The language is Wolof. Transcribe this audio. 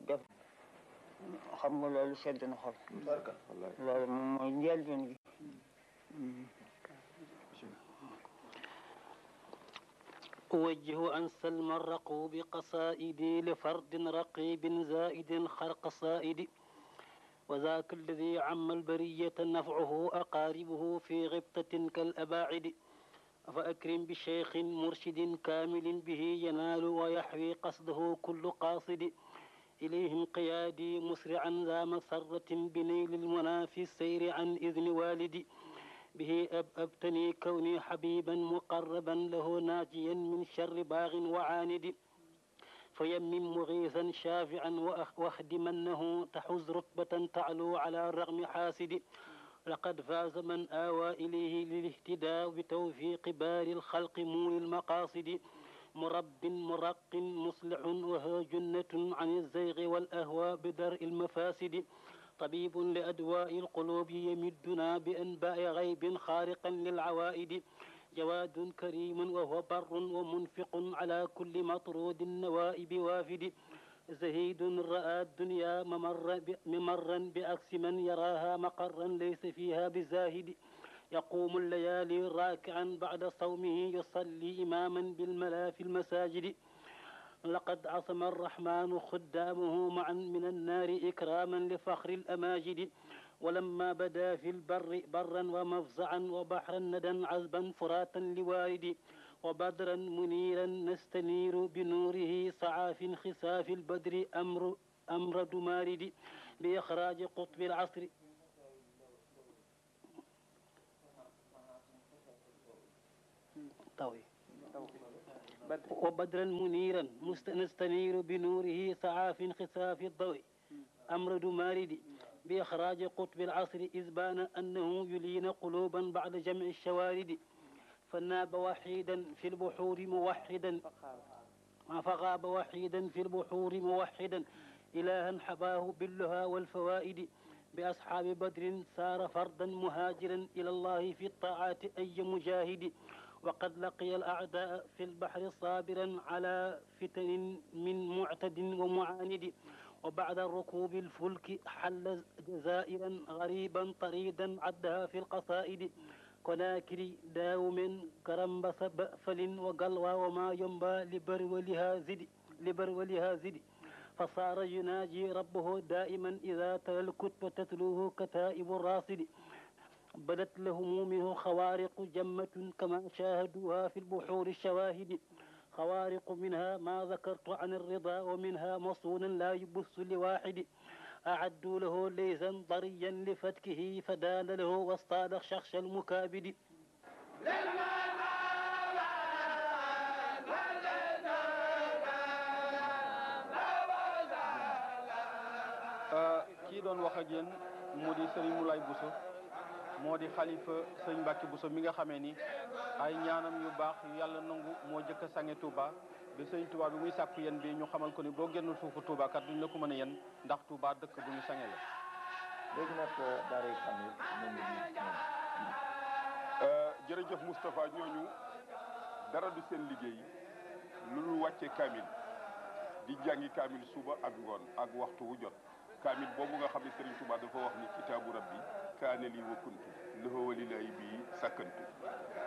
def xam nga loolu sedd na xol loolu moom mooy njëlbeen gi أوجه أن سلم الرقوب قصائدي لفرد رقيب زائد خرق صائد وذاك الذي عم البرية نفعه أقاربه في غبطة كالأباعد فأكرم بشيخ مرشد كامل به ينال ويحوي قصده كل قاصد إليه انقيادي مسرعا ذا مسرة بنيل المنى في السير عن إذن والدي به أبتني كوني حبيبا مقربا له ناجيا من شر باغ وعاند فيمم مغيثا شافعا واخدمنه تحز رتبة تعلو على الرغم حاسد لقد فاز من آوى إليه للاهتداء بتوفيق بار الخلق مول المقاصد مرب مرق مصلح وهو جنة عن الزيغ والأهواء بدرء المفاسد طبيب لأدواء القلوب يمدنا بأنباء غيب خارقا للعوائد جواد كريم وهو بر ومنفق على كل مطرود النوائب وافد زهيد رأى الدنيا ممرا بعكس من يراها مقرا ليس فيها بزاهد يقوم الليالي راكعا بعد صومه يصلي إماما بالملا في المساجد لقد عصم الرحمن خدامه معا من النار إكراما لفخر الأماجد ولما بدا في البر برا ومفزعا وبحرا ندا عذبا فراتا لوارد وبدرا منيرا نستنير بنوره صعى في انخساف البدر أمر دمارد بإخراج قطب العصر طوي وبدرا منيرا نستنير بنوره سعى في انخساف الضوء أمر دمارد بإخراج قطب العصر إذ بان أنه يلين قلوبا بعد جمع الشوارد فناب وحيدا في البحور موحدا فغاب وحيدا في البحور موحدا إلها حباه باللها والفوائد بأصحاب بدر سار فردا مهاجرا إلى الله في الطاعات أي مجاهد وقد لقي الأعداء في البحر صابرا على فتن من معتد ومعاند وبعد ركوب الفلك حل جزائرا غريبا طريدا عدها في القصائد كناكر داوم كرمبس بأفل وقلوى وما ينبى لبر ولهازد فصار يناجي ربه دائما إذا تلا الكتب تتلوه كتائب الراصد بدت لهم منه خوارق جمة كما شاهدوها في البحور الشواهد خوارق منها ما ذكرت عن الرضا ومنها مصونا لا يبث لواحد أعدوا له ليزا ضريا لفتكه فدال له واصطاد شخش المكابد kii doon wax ak yéen moo di Serigne Moulay Bousso moo di xalifa Serigne Mbacke Bousso mi nga xamee ni ay ñaanam yu baax yàlla nangu moo jëkk a sange Touba bi Serigne Touba bi muy sàkku yen bi ñu xamal ko ni boo génnul suufu Touba kat duñ la ko mën a yen ndax Touba dëkk bu ñu sange la. léegi nag Daaray Kamil moom jërëjëf Moustapha ñooñu dara du seen liggéey lu dul wàcce Kamil di jàngi Kamil suba ak ngoon ak waxtu wu jot. Kamil boobu nga xam ne Serigne Touba dafa wax ni kitaabu rabbi kaane lii wa kuntu lahu walilaahi bii sakkantu